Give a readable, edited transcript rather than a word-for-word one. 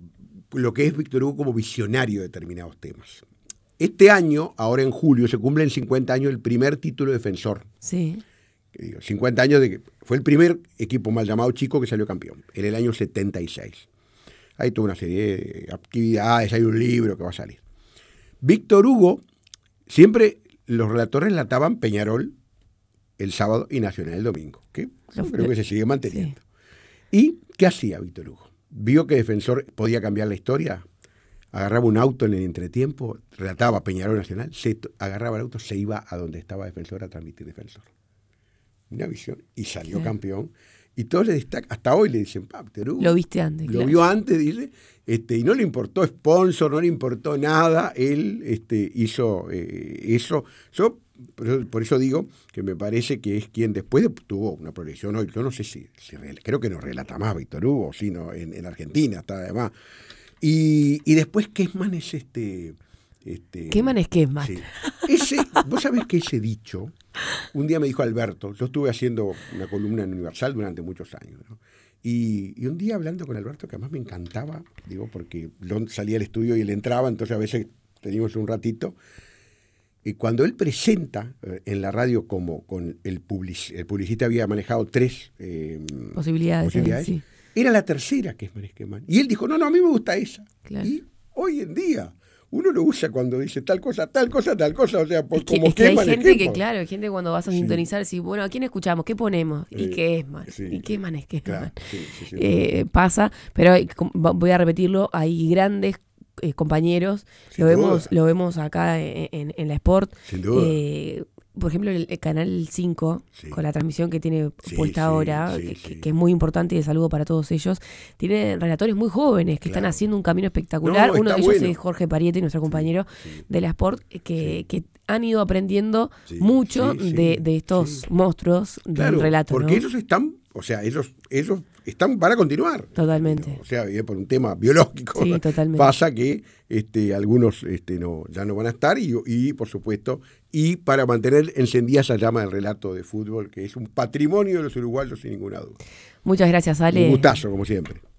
lo que es Víctor Hugo como visionario de determinados temas. Este año, ahora en julio, se cumplen 50 años el primer título defensor. Sí. 50 años de que fue el primer equipo mal llamado chico que salió campeón, en el año 76. Hay toda una serie de actividades, hay un libro que va a salir. Víctor Hugo, siempre los relatores relataban Peñarol el sábado y Nacional el domingo, que creo que se sigue manteniendo. Sí. ¿Y qué hacía Víctor Hugo? Vio que Defensor podía cambiar la historia, agarraba un auto en el entretiempo, relataba Peñarol Nacional, agarraba el auto, se iba a donde estaba Defensor a transmitir Defensor. Una visión, y salió campeón. Y todos le destacan, hasta hoy le dicen, Víctor Hugo. Lo viste antes. Lo vio antes, dice, y no le importó sponsor, no le importó nada, él hizo eso. Yo por eso digo que me parece que es quien después tuvo una proyección hoy, yo no sé si creo que no relata más Víctor Hugo, sino en Argentina está además. Y después Kessman es Kessman es Kessman. Sí. Vos sabés que ese dicho, un día me dijo Alberto, yo estuve haciendo una columna en Universal durante muchos años, ¿no? Y un día hablando con Alberto, que además me encantaba, digo, porque salía al estudio y él entraba, entonces a veces teníamos un ratito, y cuando él presenta en la radio como con el publicista había manejado 3 posibilidades, sí. Era la tercera Kessman. Y él dijo, no, a mí me gusta esa. Claro. Y hoy en día uno lo usa cuando dice tal cosa, o sea, como Kessman. Hay gente que, claro, hay gente cuando vas a sintonizar, decís, bueno, ¿a quién escuchamos? ¿Qué ponemos? Y Kessman. Sí, y Kessman es Kessman. Claro, pasa, pero voy a repetirlo, hay grandes compañeros, lo vemos acá en la Sport. Sin duda. Por ejemplo, el Canal 5, con la transmisión que tiene puesta ahora, que es muy importante y de saludo para todos ellos, tiene relatores muy jóvenes que están haciendo un camino espectacular. Uno de ellos es Jorge Pariete, nuestro compañero de la Sport, que han ido aprendiendo mucho de estos monstruos del relato. Porque ellos están, ellos están para continuar. Totalmente. ¿No? O sea, por un tema biológico pasa que algunos ya no van a estar y por supuesto, y para mantener encendida esa llama del relato de fútbol, que es un patrimonio de los uruguayos sin ninguna duda. Muchas gracias, Ale. Un gustazo, como siempre.